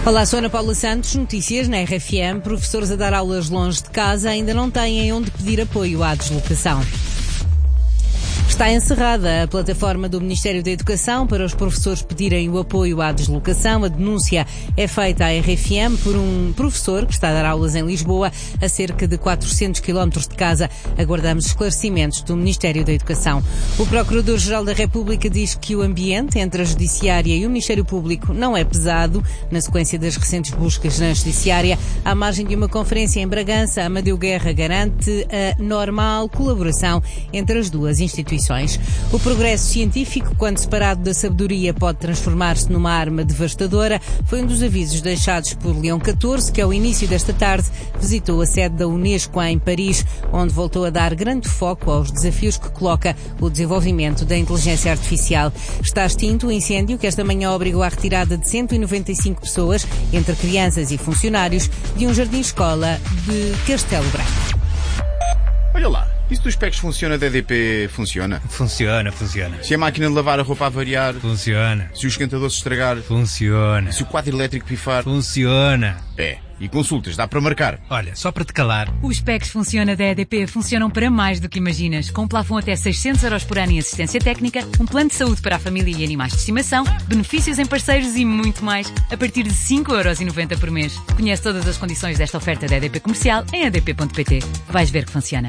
Olá, sou Ana Paula Santos, notícias na RFM. Professores a dar aulas longe de casa ainda não têm onde pedir apoio à deslocação. Está encerrada a plataforma do Ministério da Educação para os professores pedirem o apoio à deslocação. A denúncia é feita à RFM por um professor que está a dar aulas em Lisboa, a cerca de 400 km de casa. Aguardamos esclarecimentos do Ministério da Educação. O Procurador-Geral da República diz que o ambiente entre a Judiciária e o Ministério Público não é pesado. Na sequência das recentes buscas na Judiciária, à margem de uma conferência em Bragança, Amadeu Guerra garante a normal colaboração entre as duas instituições. O progresso científico, quando separado da sabedoria, pode transformar-se numa arma devastadora. Foi um dos avisos deixados por Leão XIV, que ao início desta tarde visitou a sede da Unesco em Paris, onde voltou a dar grande foco aos desafios que coloca o desenvolvimento da inteligência artificial. Está extinto o incêndio que esta manhã obrigou à retirada de 195 pessoas, entre crianças e funcionários, de um jardim-escola de Castelo Branco. Olha lá, isso dos PECs funciona, da EDP funciona? Funciona. Se a máquina de lavar a roupa avariar? Funciona. Se o esquentador se estragar? Funciona. Se o quadro elétrico pifar? Funciona. E consultas, dá para marcar? Olha, só para te calar. Os PECs Funciona da EDP funcionam para mais do que imaginas. Com plafond até 600 € por ano em assistência técnica, um plano de saúde para a família e animais de estimação, benefícios em parceiros e muito mais, a partir de 5,90€ por mês. Conhece todas as condições desta oferta da EDP Comercial em edp.pt. Vais ver que funciona.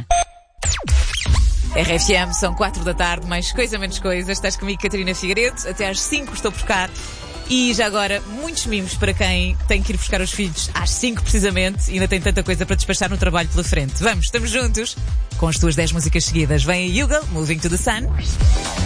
RFM, são 4 da tarde, mais coisa menos coisa. Estás comigo, Catarina Figueiredo. Até às 5 estou por cá. E já agora, muitos mimos para quem tem que ir buscar os filhos às 5 precisamente e ainda tem tanta coisa para despachar no trabalho pela frente. Vamos, estamos juntos com as tuas 10 músicas seguidas. Vem a Yugal, Moving to the Sun.